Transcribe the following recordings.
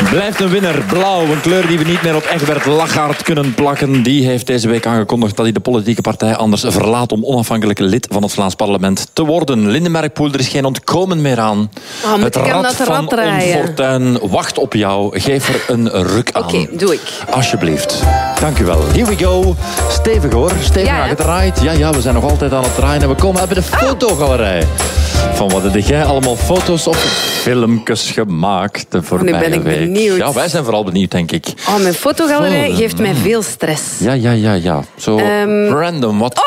Blijft een winnaar. Blauw, een kleur die we niet meer op Egbert Lachaert kunnen plakken. Die heeft deze week aangekondigd dat hij de politieke partij anders verlaat om onafhankelijk lid van het Vlaams parlement te worden. Linde Merkpoel, er is geen ontkomen meer aan. Het rad van Onfortuin wacht op jou. Geef er een ruk aan. Oké, doe ik. Alsjeblieft. Dank u wel. Here we go. Stevig hoor. Stevig aangedraaid. Ja, we zijn nog altijd aan het draaien. En we komen bij de fotogalerij. Van wat heb jij allemaal foto's of filmpjes gemaakt de voorbije week? Nu ben ik benieuwd. Ja, wij zijn vooral benieuwd, denk ik. Mijn fotogalerij geeft mij veel stress. Ja. Zo random. Wat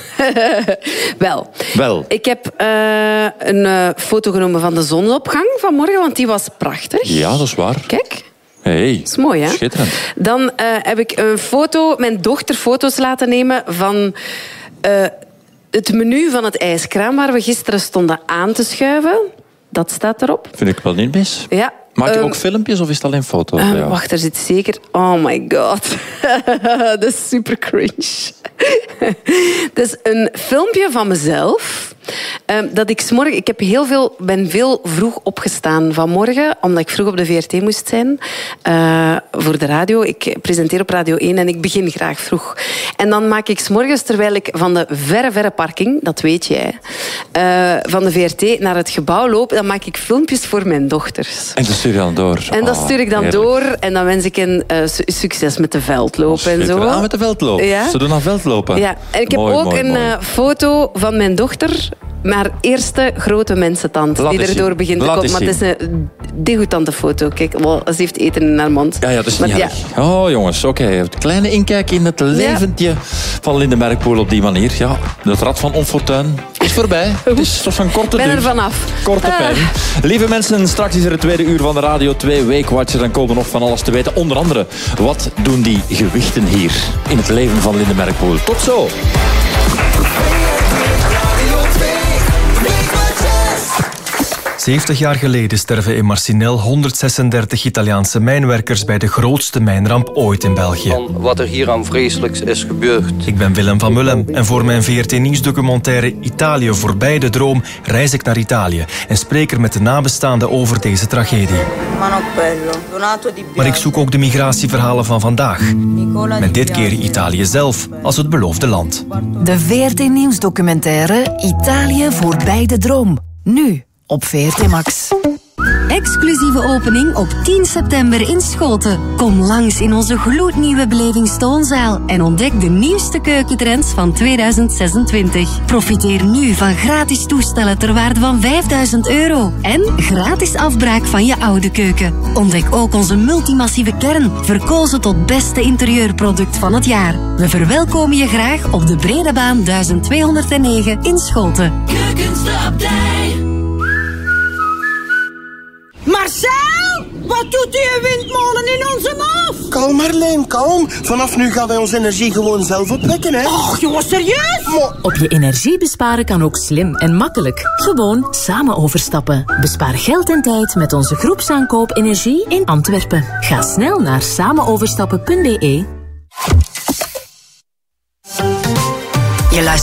Wel. Ik heb een foto genomen van de zonsopgang vanmorgen, want die was prachtig. Ja, dat is waar. Kijk. Hey, dat is mooi, hè? Schitterend. Dan heb ik een foto, mijn dochter foto's laten nemen van het menu van het ijskraam waar we gisteren stonden aan te schuiven. Dat staat erop. Vind ik wel niet mis. Ja. Maak je ook filmpjes of is het alleen foto's? Wacht, er zit zeker... Oh my god. Dat is super cringe. Dat is een filmpje van mezelf. Dat ik 's morgen... Ik ben veel vroeg opgestaan vanmorgen, omdat ik vroeg op de VRT moest zijn. Voor de radio. Ik presenteer op Radio 1 en ik begin graag vroeg. En dan maak ik 's morgens, terwijl ik van de verre parking, dat weet jij, van de VRT naar het gebouw loop, dan maak ik filmpjes voor mijn dochters. En dat stuur je dan door? En dat stuur ik dan heerlijk. door. En dan wens ik hen succes met de veldlopen en zo. Met de veldloop. Ja. Ze doen aan veldlopen. Ja. En ik heb ook een foto van mijn dochter, maar eerste grote mensentand die erdoor begint te komen. Maar het is een degoutante foto. Kijk, ze heeft eten in haar mond. Ja, dat is niet erg. Oh, jongens, oké. Het kleine inkijk in het leventje van Linde Merkpoel op die manier. Ja, het rad van onfortuin is voorbij. Het is toch van korte duur. Ben er vanaf. Korte pijn. Lieve mensen, straks is er het tweede uur van de Radio 2 Weekwatcher. Dan komen we nog van alles te weten. Onder andere, wat doen die gewichten hier in het leven van Linde Merkpoel? Tot zo! 70 jaar geleden sterven in Marcinelle 136 Italiaanse mijnwerkers bij de grootste mijnramp ooit in België. Van wat er hier aan vreselijks is gebeurd. Ik ben Willem van Mullen en voor mijn VRT-nieuwsdocumentaire Italië voorbij de droom reis ik naar Italië en spreek er met de nabestaanden over deze tragedie. Maar ik zoek ook de migratieverhalen van vandaag. Met dit keer Italië zelf als het beloofde land. De VRT-nieuwsdocumentaire Italië voorbij de droom. Nu op VRT Max. Exclusieve opening op 10 september in Schoten. Kom langs in onze gloednieuwe Belevingstoonzaal en ontdek de nieuwste keukentrends van 2026. Profiteer nu van gratis toestellen ter waarde van €5.000 en gratis afbraak van je oude keuken. Ontdek ook onze multimassieve kern, verkozen tot beste interieurproduct van het jaar. We verwelkomen je graag op de Bredebaan 1209 in Schoten. Keukens de Abdij. Marcel, wat doet die windmolen in onze maaf? Kalm Marleen, kalm. Vanaf nu gaan wij onze energie gewoon zelf opwekken, hè. Och, jongens, serieus? Op je energie besparen kan ook slim en makkelijk. Gewoon samen overstappen. Bespaar geld en tijd met onze groepsaankoop energie in Antwerpen. Ga snel naar samenoverstappen.be.